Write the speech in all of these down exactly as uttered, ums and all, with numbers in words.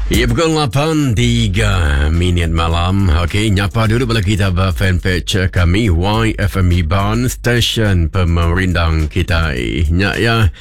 Ya, pukul lapan tiga minit malam. Okey, nyapa dulu bala kita ba fanpage kami Y F M Iban, stesen pemerindang kita. Nya ya,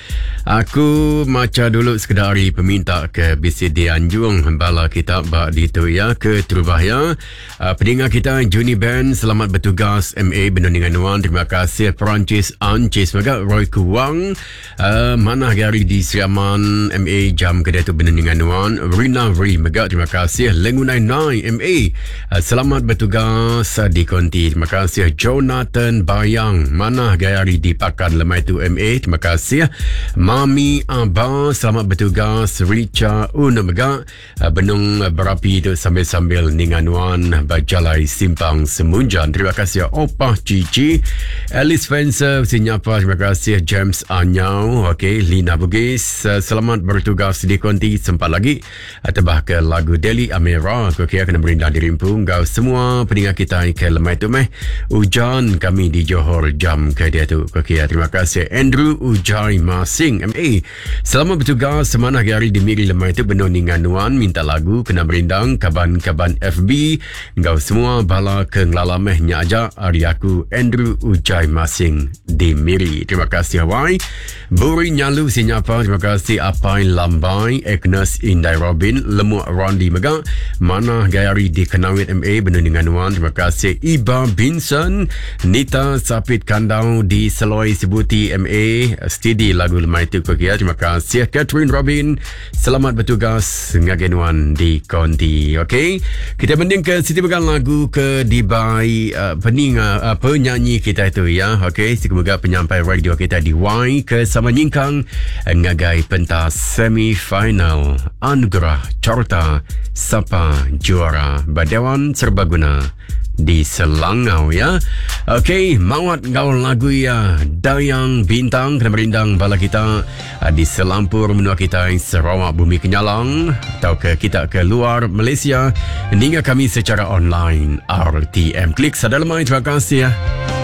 aku maca dulu sekedari peminta ke B C D Anjung bala kita ba ditu ya ke Trubaya. Uh, pendengar kita Juni Ben, selamat bertugas M A Benundingan Wan. Terima kasih Perancis Ancis Maga Roy Kuang. Uh, mana hari di Siaman M A jam kedai tu Benundingan Wan. Rina Ri Mega, terima kasih. Lengunai Nai M A, uh, selamat bertugas uh, di Konti. Terima kasih Jonathan Bayang, mana gayari di Pakan Lemai tu M A, terima kasih. Mami Abah, selamat bertugas. Richa Una Mega, uh, Benung uh, berapi tu sambil-sambil Ninganuan Bajalai Simpang Semunjan, terima kasih. Opah Cici, Alice Spencer Sinyapa, terima kasih. James Anyau, okey. Lina Bugis, uh, selamat bertugas di Konti. Sempat lagi uh, tebah ke lagu Deli Amira, kau kira kena berindah dirimpung. Kau semua pendengar kita ke lemai tu meh hujan kami di Johor jam ke dia tu. Kau kira terima kasih. Andrew Ujai Masing M A, selamat bertugas semana hari di miri lemai tu benar ninganuan minta lagu kena berindang kaban-kaban F B. Kau semua bala ke nglalameh nya aja hari aku Andrew Ujai Masing di miri. Terima kasih Hawaii. Buri Nyalu Sinyapa, terima kasih. Apai Lambai Agnes Indai Robin Lemuk Rondi Mega, mana gayari di Kenawit M A benar dengan Wan, terima kasih. Iba Binson, Nita Sapit Kandau di Seloi Sebuti M A, steady lagu lemai tu kau kira, terima kasih. Catherine Robin, selamat bertugas ngagen Wan di Konti. Okey, kita mending ke Siti Began lagu ke Dibai uh, pening uh, penyanyi kita itu ya. Okey, semoga penyampai radio kita di Y ke sama nyingkang ngagai pentas semi final anugerah Carta Sapa Juara Badewan Serbaguna di Selangau ya. Okey, mawat gaul lagu ya Dayang Bintang kena merindang bala kita uh, di Selampur menua kita Sarawak Bumi Kenyalang atau ke kita ke luar Malaysia hingga kami secara online R T M. Klik sadalmai, terima kasih ya.